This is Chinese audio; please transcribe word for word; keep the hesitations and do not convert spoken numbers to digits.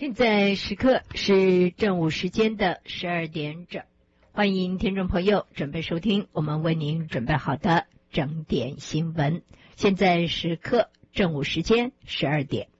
现在时刻是正午时间的十二点整，欢迎听众朋友准备收听我们为您准备好的整点新闻。现在时刻正午时间十二点。